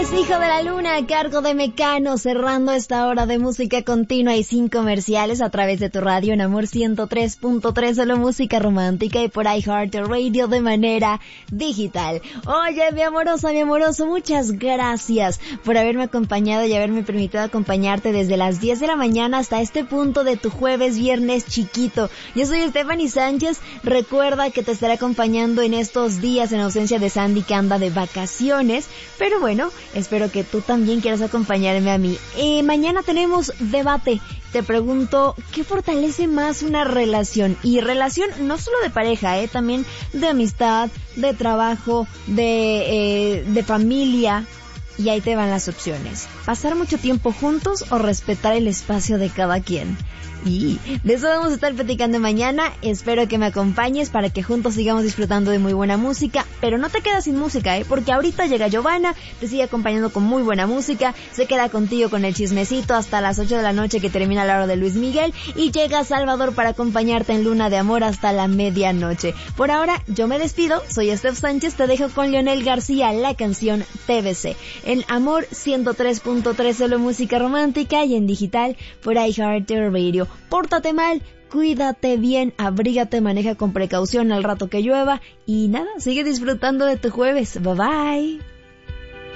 Hijo de la Luna, a cargo de Mecano, cerrando esta hora de música continua y sin comerciales a través de tu radio en Amor 103.3, solo música romántica y por iHeartRadio de manera digital. Oye, mi amorosa, mi amoroso, muchas gracias por haberme acompañado y haberme permitido acompañarte desde las 10 de la mañana hasta este punto de tu jueves, viernes chiquito. Yo soy Stephanie Sánchez, recuerda que te estaré acompañando en estos días en ausencia de Sandy, que anda de vacaciones, pero bueno, espero que tú también quieras acompañarme a mí. Mañana tenemos debate. Te pregunto, ¿qué fortalece más una relación? Y relación no solo de pareja, también de amistad, de trabajo, de familia. Y ahí te van las opciones. ¿Pasar mucho tiempo juntos o respetar el espacio de cada quien? Y de eso vamos a estar platicando mañana. Espero que me acompañes para que juntos sigamos disfrutando de muy buena música. Pero no te quedas sin música, porque ahorita llega Giovanna, te sigue acompañando con muy buena música, se queda contigo con el chismecito hasta las 8 de la noche que termina la hora de Luis Miguel, y llega Salvador para acompañarte en Luna de Amor hasta la medianoche. Por ahora yo me despido, soy Steph Sánchez, te dejo con Leonel García, la canción TBC, en Amor 103.3, solo música romántica y en digital por iHeartRadio. Pórtate mal, cuídate bien, abrígate, maneja con precaución al rato que llueva y nada, sigue disfrutando de tu jueves. Bye bye.